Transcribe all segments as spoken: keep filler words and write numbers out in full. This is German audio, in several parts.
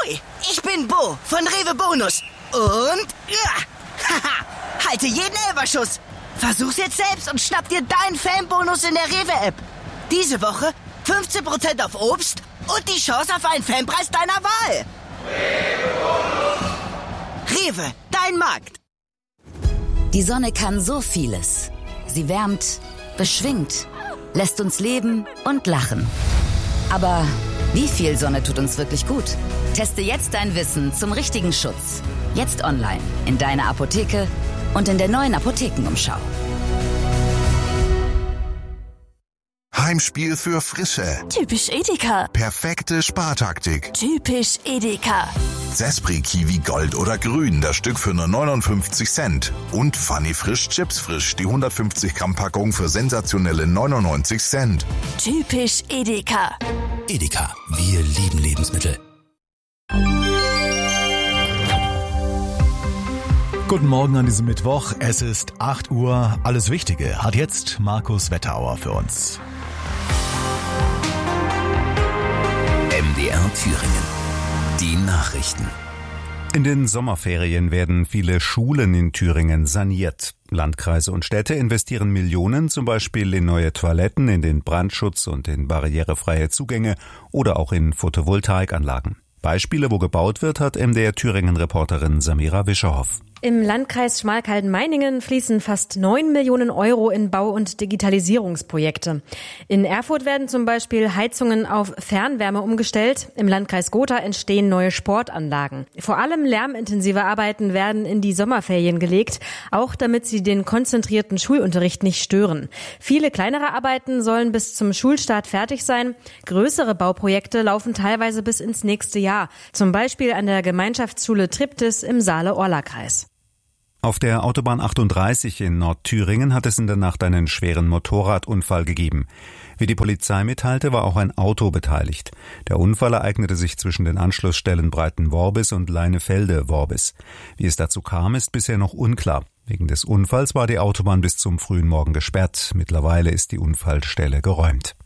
Ahoi, ich bin Bo von Rewe Bonus. Und, ja, haha, halte jeden Elferschuss. Versuch's jetzt selbst und schnapp dir deinen Fanbonus in der Rewe-App. Diese Woche fünfzehn Prozent auf Obst und die Chance auf einen Fanpreis deiner Wahl. Rewe, dein Markt. Die Sonne kann so vieles. Sie wärmt, beschwingt, lässt uns leben und lachen. Aber wie viel Sonne tut uns wirklich gut? Teste jetzt dein Wissen zum richtigen Schutz. Jetzt online, in deiner Apotheke und in der neuen Apothekenumschau. Heimspiel für Frische. Typisch Edeka. Perfekte Spartaktik. Typisch Edeka. Zespri Kiwi Gold oder Grün, das Stück für nur neunundfünfzig Cent. Und Funny Frisch Chips Frisch, die hundertfünfzig Gramm Packung für sensationelle neunundneunzig Cent. Typisch Edeka. Edeka, wir lieben Lebensmittel. Guten Morgen an diesem Mittwoch. Es ist acht Uhr. Alles Wichtige hat jetzt Markus Wetterauer für uns. M D R Thüringen. Die Nachrichten. In den Sommerferien werden viele Schulen in Thüringen saniert. Landkreise und Städte investieren Millionen, zum Beispiel in neue Toiletten, in den Brandschutz und in barrierefreie Zugänge oder auch in Photovoltaikanlagen. Beispiele, wo gebaut wird, hat M D R Thüringen-Reporterin Samira Wischerhoff. Im Landkreis Schmalkalden-Meiningen fließen fast neun Millionen Euro in Bau- und Digitalisierungsprojekte. In Erfurt werden zum Beispiel Heizungen auf Fernwärme umgestellt. Im Landkreis Gotha entstehen neue Sportanlagen. Vor allem lärmintensive Arbeiten werden in die Sommerferien gelegt, auch damit sie den konzentrierten Schulunterricht nicht stören. Viele kleinere Arbeiten sollen bis zum Schulstart fertig sein. Größere Bauprojekte laufen teilweise bis ins nächste Jahr. Zum Beispiel an der Gemeinschaftsschule Triptis im Saale-Orla-Kreis. Auf der Autobahn achtunddreißig in Nordthüringen hat es in der Nacht einen schweren Motorradunfall gegeben. Wie die Polizei mitteilte, war auch ein Auto beteiligt. Der Unfall ereignete sich zwischen den Anschlussstellen Breitenworbis und Leinefelde-Worbis. Wie es dazu kam, ist bisher noch unklar. Wegen des Unfalls war die Autobahn bis zum frühen Morgen gesperrt. Mittlerweile ist die Unfallstelle geräumt.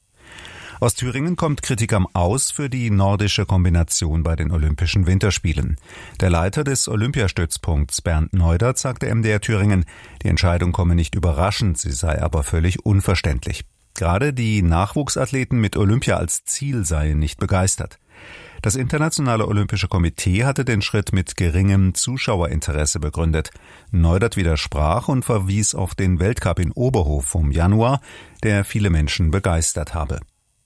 Aus Thüringen kommt Kritik am Aus für die nordische Kombination bei den Olympischen Winterspielen. Der Leiter des Olympiastützpunkts Bernd Neudert sagte M D R Thüringen, die Entscheidung komme nicht überraschend, sie sei aber völlig unverständlich. Gerade die Nachwuchsathleten mit Olympia als Ziel seien nicht begeistert. Das Internationale Olympische Komitee hatte den Schritt mit geringem Zuschauerinteresse begründet. Neudert widersprach und verwies auf den Weltcup in Oberhof vom Januar, der viele Menschen begeistert habe.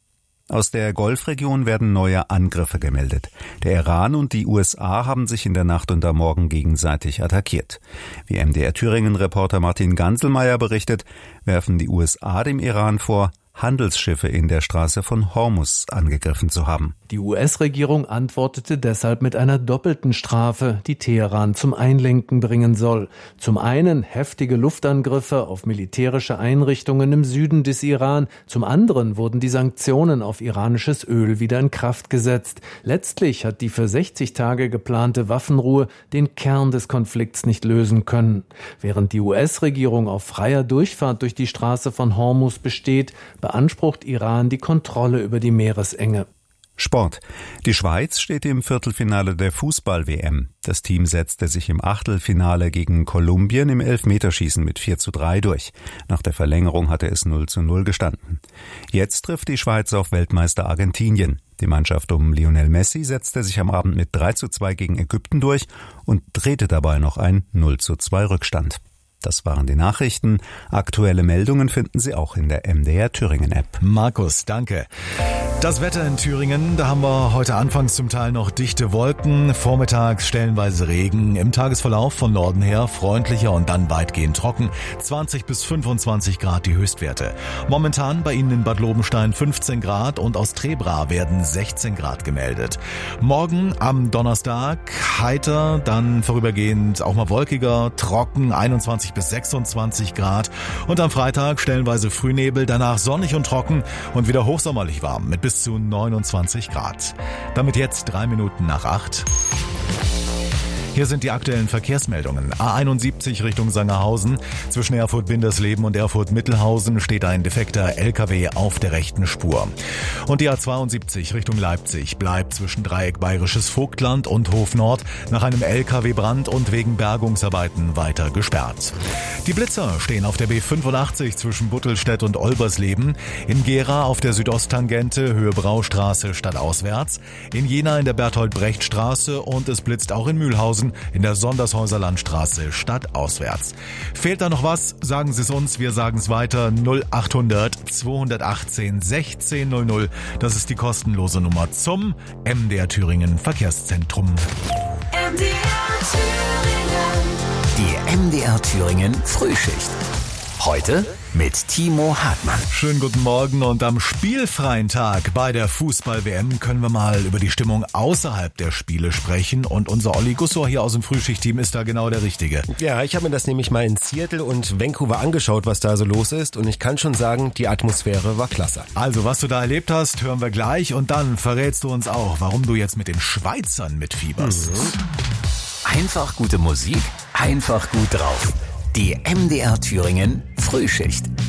Aus der Golfregion werden neue Angriffe gemeldet. Der Iran und die U S A haben sich in der Nacht und am Morgen gegenseitig attackiert. Wie M D R Thüringen-Reporter Martin Ganselmeier berichtet, werfen die U S A dem Iran vor, Handelsschiffe in der Straße von Hormuz angegriffen zu haben. Die U S-Regierung antwortete deshalb mit einer doppelten Strafe, die Teheran zum Einlenken bringen soll. Zum einen heftige Luftangriffe auf militärische Einrichtungen im Süden des Iran, zum anderen wurden die Sanktionen auf iranisches Öl wieder in Kraft gesetzt. Letztlich hat die für sechzig Tage geplante Waffenruhe den Kern des Konflikts nicht lösen können. Während die U S-Regierung auf freier Durchfahrt durch die Straße von Hormuz besteht, beansprucht Iran die Kontrolle über die Meeresenge. Sport. Die Schweiz steht im Viertelfinale der Fußball-W M. Das Team setzte sich im Achtelfinale gegen Kolumbien im Elfmeterschießen mit vier zu drei durch. Nach der Verlängerung hatte es null zu null gestanden. Jetzt trifft die Schweiz auf Weltmeister Argentinien. Die Mannschaft um Lionel Messi setzte sich am Abend mit drei zu zwei gegen Ägypten durch und drehte dabei noch ein null zu zwei Rückstand. Das waren die Nachrichten. Aktuelle Meldungen finden Sie auch in der M D R Thüringen App. Markus, danke. Das Wetter in Thüringen, da haben wir heute anfangs zum Teil noch dichte Wolken, vormittags stellenweise Regen, im Tagesverlauf von Norden her freundlicher und dann weitgehend trocken, zwanzig bis fünfundzwanzig Grad die Höchstwerte. Momentan bei Ihnen in Bad Lobenstein fünfzehn Grad und aus Trebra werden sechzehn Grad gemeldet. Morgen am Donnerstag heiter, dann vorübergehend auch mal wolkiger, trocken, einundzwanzig bis sechsundzwanzig Grad und am Freitag stellenweise Frühnebel, danach sonnig und trocken und wieder hochsommerlich warm mit bis zu neunundzwanzig Grad. Damit jetzt drei Minuten nach acht. Hier sind die aktuellen Verkehrsmeldungen. A einundsiebzig Richtung Sangerhausen. Zwischen Erfurt-Bindersleben und Erfurt-Mittelhausen steht ein defekter L K W auf der rechten Spur. Und die A zweiundsiebzig Richtung Leipzig bleibt zwischen Dreieck Bayerisches Vogtland und Hof Nord nach einem L K W-Brand und wegen Bergungsarbeiten weiter gesperrt. Die Blitzer stehen auf der B fünfundachtzig zwischen Buttelstedt und Olbersleben, in Gera auf der Südosttangente Höhe Braustraße stadtauswärts, in Jena in der Berthold-Brecht-Straße und es blitzt auch in Mühlhausen in der Sondershäuser Landstraße stadtauswärts. Fehlt da noch was? Sagen Sie es uns, wir sagen es weiter. null achthundert zweihundertachtzehn sechzehn null null. Das ist die kostenlose Nummer zum M D R Thüringen Verkehrszentrum. M D R Thüringen. Die M D R Thüringen Frühschicht. Heute mit Timo Hartmann. Schönen guten Morgen und am spielfreien Tag bei der Fußball-W M können wir mal über die Stimmung außerhalb der Spiele sprechen und unser Olli Gussor hier aus dem Frühschicht-Team ist da genau der Richtige. Ja, ich habe mir das nämlich mal in Seattle und Vancouver angeschaut, was da so los ist und ich kann schon sagen, die Atmosphäre war klasse. Also, was du da erlebt hast, hören wir gleich und dann verrätst du uns auch, warum du jetzt mit den Schweizern mitfieberst. Mhm. Einfach gute Musik, einfach gut drauf. Die M D R Thüringen Frühschicht.